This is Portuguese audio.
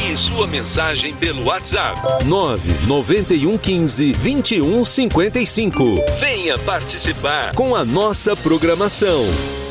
Envie sua mensagem pelo WhatsApp 99115 2155. Venha participar com a nossa programação.